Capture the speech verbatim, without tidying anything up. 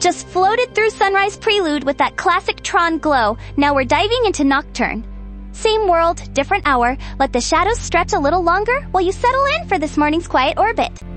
Just floated through Sunrise Prelude with that classic Tron glow. Now we're diving into Nocturne. Same world, different hour. Let the shadows stretch a little longer while you settle in for this morning's quiet orbit.